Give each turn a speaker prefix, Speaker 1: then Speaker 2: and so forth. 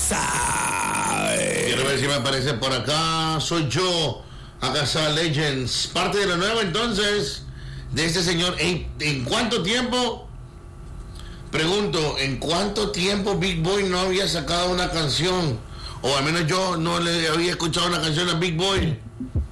Speaker 1: sabe.
Speaker 2: Quiero ver si me aparece por acá. Soy yo, Agasa Legends. Parte de lo nuevo entonces de este señor. ¿En cuánto tiempo? Pregunto, ¿en cuánto tiempo Big Boy no había sacado una canción? O al menos yo no le había escuchado una canción a Big Boy.